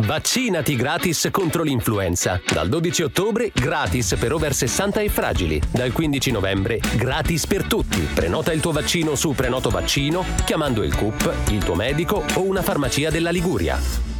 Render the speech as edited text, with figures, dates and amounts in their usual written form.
Vaccinati gratis contro l'influenza. Dal 12 ottobre gratis per over 60 e fragili. Dal 15 novembre gratis per tutti. Prenota il tuo vaccino su Prenoto Vaccino chiamando il CUP, il tuo medico o una farmacia della Liguria.